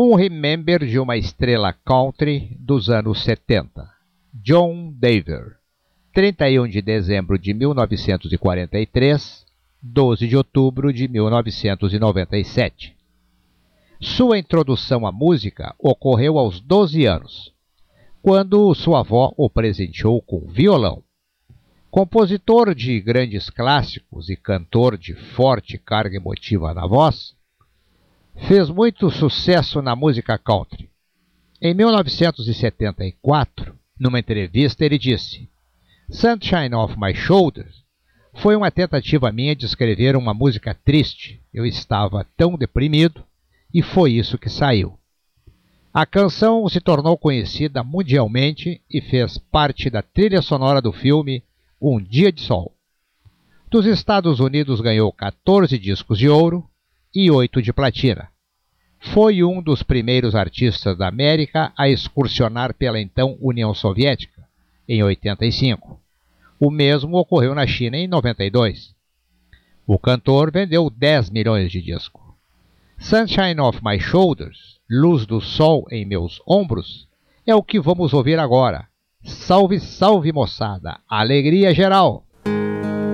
Um remember de uma estrela country dos anos 70. John Denver, 31 de dezembro de 1943, 12 de outubro de 1997. Sua introdução à música ocorreu aos 12 anos, quando sua avó o presenteou com violão. Compositor de grandes clássicos e cantor de forte carga emotiva na voz, fez muito sucesso na música country. Em 1974, numa entrevista, ele disse: "Sunshine Off My Shoulders foi uma tentativa minha de escrever uma música triste. Eu estava tão deprimido e foi isso que saiu." A canção se tornou conhecida mundialmente e fez parte da trilha sonora do filme Um Dia de Sol. Dos Estados Unidos ganhou 14 discos de ouro e 8 de platina. Foi um dos primeiros artistas da América a excursionar pela então União Soviética, em 85. O mesmo ocorreu na China em 92. O cantor vendeu 10 milhões de discos. Sunshine Off My Shoulders, Luz do Sol em Meus Ombros, é o que vamos ouvir agora. Salve, salve, moçada! Alegria geral!